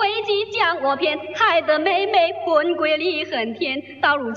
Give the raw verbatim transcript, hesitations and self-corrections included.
飞机将我骗，害得妹妹魂归离恨天。到如今。